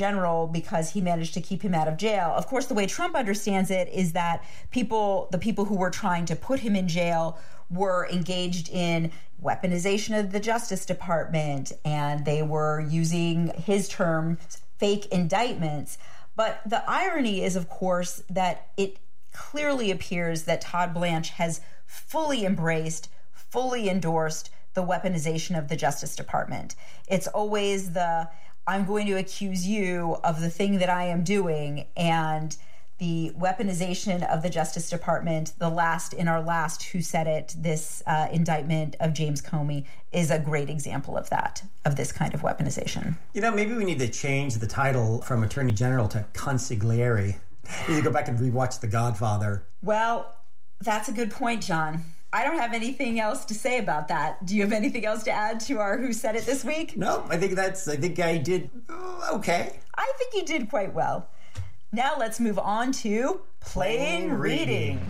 general because he managed to keep him out of jail. Of course, the way Trump understands it is that the people who were trying to put him in jail were engaged in weaponization of the Justice Department, and they were using his term, fake indictments. But the irony is, of course, that it clearly appears that Todd Blanche has fully embraced, fully endorsed the weaponization of the Justice Department. It's always I'm going to accuse you of the thing that I am doing, and the weaponization of the Justice Department, the last Who Said It, this indictment of James Comey is a great example of that, of this kind of weaponization. Maybe we need to change the title from Attorney General to Consigliere. You need to go back and rewatch The Godfather. Well, that's a good point, John. I don't have anything else to say about that. Do you have anything else to add to our Who Said It this week? No, I think I did okay. I think you did quite well. Now let's move on to Plain Reading.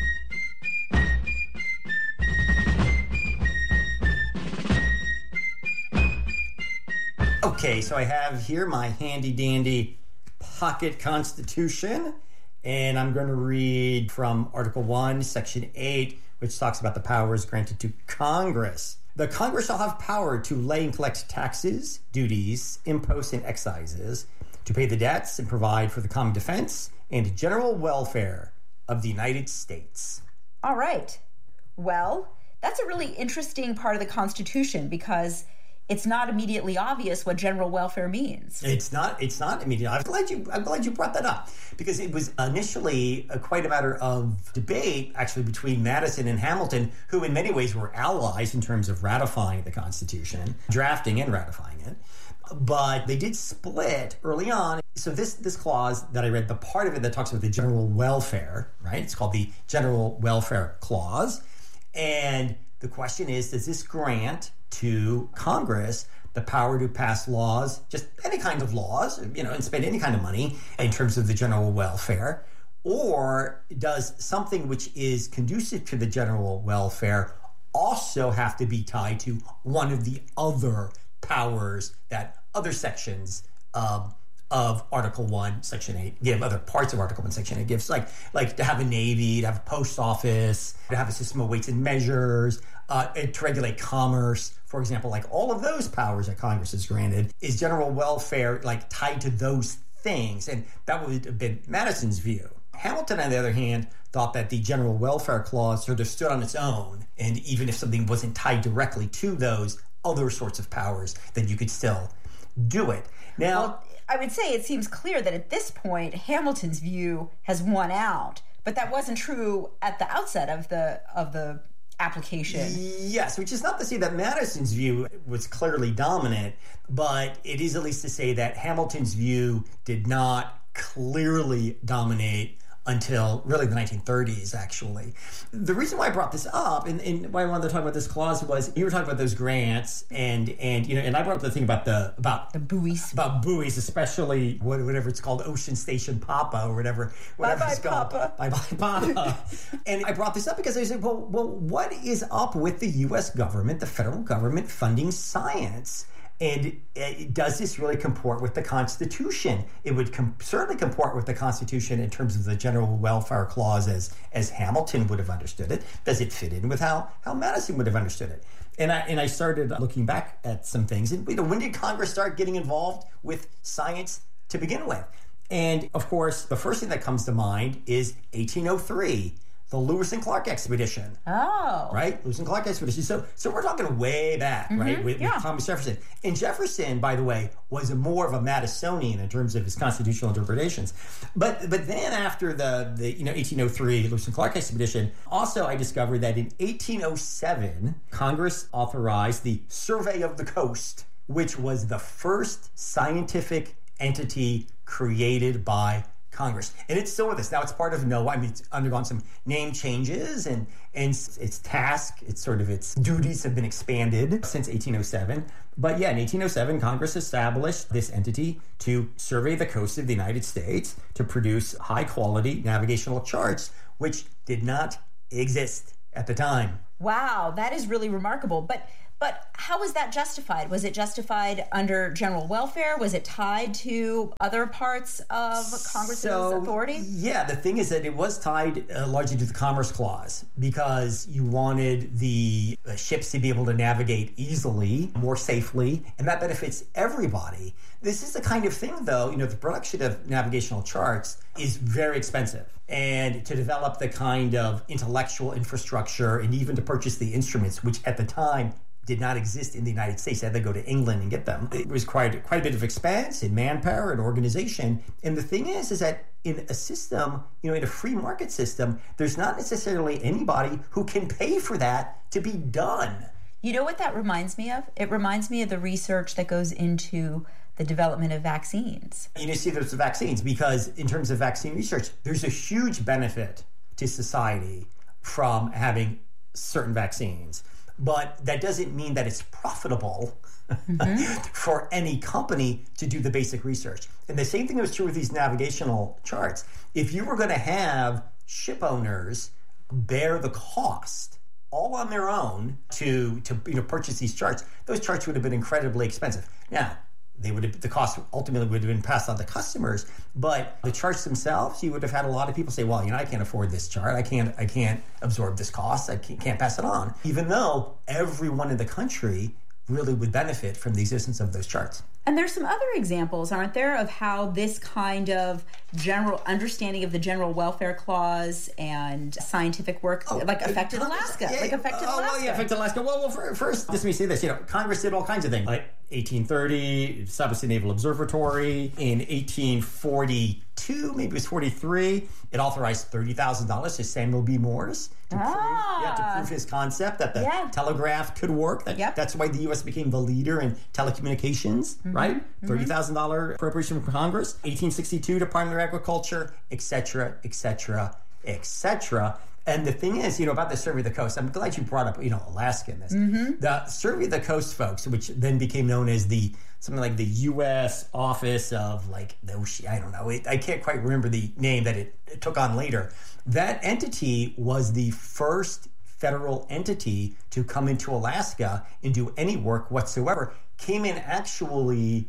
Okay, so I have here my handy-dandy pocket constitution, and I'm going to read from Article 1, Section 8, which talks about the powers granted to Congress. The Congress shall have power to lay and collect taxes, duties, imposts, and excises, to pay the debts and provide for the common defense and general welfare of the United States. All right. Well, that's a really interesting part of the Constitution because it's not immediately obvious what general welfare means. It's not immediate. I'm glad you brought that up because it was initially quite a matter of debate, actually, between Madison and Hamilton, who in many ways were allies in terms of ratifying the Constitution, drafting and ratifying it. But they did split early on. So this clause that I read, the part of it that talks about the general welfare, right? It's called the General Welfare Clause. And the question is, does this grant to Congress the power to pass laws, just any kind of laws, and spend any kind of money in terms of the general welfare? Or does something which is conducive to the general welfare also have to be tied to one of the other powers that other sections of Article 1, Section 8 give, other parts of Article 1, Section 8 gives, like to have a navy, to have a post office, to have a system of weights and measures, and to regulate commerce, for example, like all of those powers that Congress has granted. Is general welfare tied to those things? And that would have been Madison's view. Hamilton, on the other hand, thought that the General Welfare Clause sort of stood on its own, and even if something wasn't tied directly to those other sorts of powers, then you could still do it. Now, well, I would say it seems clear that at this point, Hamilton's view has won out, but that wasn't true at the outset of the application. Yes, which is not to say that Madison's view was clearly dominant, but it is at least to say that Hamilton's view did not clearly dominate until really the 1930s, actually. The reason why I brought this up and why I wanted to talk about this clause was you were talking about those grants and I brought up the thing about the buoys. About buoys, especially whatever it's called, Ocean Station Papa or whatever Bye-bye, it's called. Papa. Bye-bye, Papa. And I brought this up because I said, well, what is up with the U.S. government, the federal government funding science? And does this really comport with the Constitution? It would certainly comport with the Constitution in terms of the General Welfare Clause as Hamilton would have understood it. Does it fit in with how Madison would have understood it? And I started looking back at some things. And when did Congress start getting involved with science to begin with? And of course, the first thing that comes to mind is 1803. The Lewis and Clark expedition. Oh. Right? Lewis and Clark expedition. So we're talking way back, right? With Thomas Jefferson. And Jefferson, by the way, was more of a Madisonian in terms of his constitutional interpretations. But then after the 1803 Lewis and Clark expedition, also I discovered that in 1807, Congress authorized the Survey of the Coast, which was the first scientific entity created by Congress. And it's still with us. Now it's part of NOAA. I mean, it's undergone some name changes and its task, its duties have been expanded since 1807. But yeah, in 1807, Congress established this entity to survey the coast of the United States to produce high quality navigational charts, which did not exist at the time. Wow, that is really remarkable. But But how was that justified? Was it justified under general welfare? Was it tied to other parts of Congress's authority? Yeah, the thing is that it was tied largely to the Commerce Clause because you wanted the ships to be able to navigate easily, more safely, and that benefits everybody. This is the kind of thing, though, the production of navigational charts is very expensive. And to develop the kind of intellectual infrastructure and even to purchase the instruments, which at the time did not exist in the United States. They had to go to England and get them. It was quite a bit of expense in manpower and organization. And the thing is that in a system, in a free market system, there's not necessarily anybody who can pay for that to be done. You know what that reminds me of? It reminds me of the research that goes into the development of vaccines. You see, there's the vaccines because in terms of vaccine research, there's a huge benefit to society from having certain vaccines. But that doesn't mean that it's profitable for any company to do the basic research. And the same thing was true with these navigational charts. If you were going to have ship owners bear the cost all on their own to purchase these charts, those charts would have been incredibly expensive. Now, the cost ultimately would have been passed on to customers, but the charts themselves, you would have had a lot of people say, well, I can't afford this chart. I can't absorb this cost. I can't pass it on. Even though everyone in the country really would benefit from the existence of those charts. And there's some other examples, aren't there, of how this kind of general understanding of the general welfare clause and scientific work affected Alaska. Affected Alaska. Well, first, let me say this. Congress did all kinds of things. Like 1830, established the Naval Observatory. In 1842, maybe it was 43, it authorized $30,000 to Samuel B. Morse to prove his concept that the telegraph could work. That's why the U.S. became the leader in telecommunications, right? $30,000 appropriation from Congress. 1862, Department of Agriculture, et cetera, et cetera, et cetera. And the thing is, about the Survey of the Coast, I'm glad you brought up, Alaska in this. The Survey of the Coast folks, which then became known as something like the U.S. Office of the Ocean, I don't know. I can't quite remember the name that it took on later. That entity was the first federal entity to come into Alaska and do any work whatsoever. Came in actually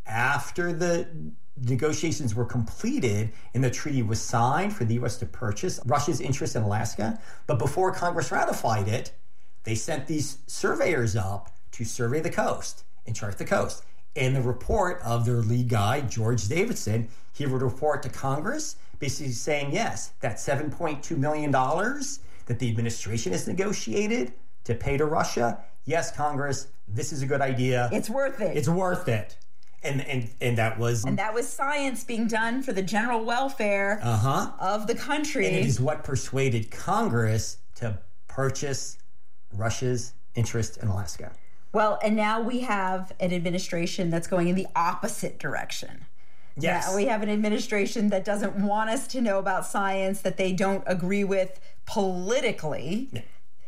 after the negotiations were completed and the treaty was signed for the U.S. to purchase Russia's interest in Alaska. But before Congress ratified it, they sent these surveyors up to survey the coast and chart the coast. And the report of their lead guy, George Davidson, he would report to Congress basically saying, yes, that $7.2 million that the administration has negotiated to pay to Russia, yes, Congress, this is a good idea. It's worth it. It's worth it. And that was science being done for the general welfare of the country. And it is what persuaded Congress to purchase Russia's interest in Alaska. Well, and now we have an administration that's going in the opposite direction. Yes. Now we have an administration that doesn't want us to know about science that they don't agree with politically. Yeah.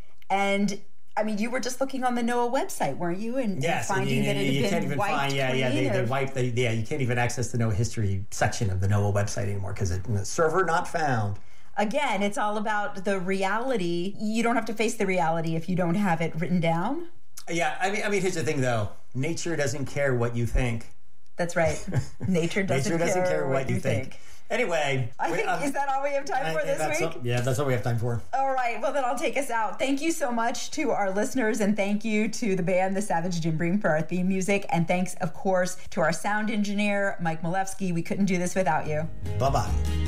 And you were just looking on the NOAA website, weren't you? And finding that it had been wiped. They wiped. You can't even access the NOAA history section of the NOAA website anymore because the server not found. Again, it's all about the reality. You don't have to face the reality if you don't have it written down. Yeah, here's the thing, though. Nature doesn't care what you think. That's right. Nature doesn't care what you think. Anyway. Is that all we have time for this week? That's all we have time for. All right. Well, then I'll take us out. Thank you so much to our listeners, and thank you to the band, The Savage Jimbrim, for our theme music. And thanks, of course, to our sound engineer, Mike Malevsky. We couldn't do this without you. Bye-bye.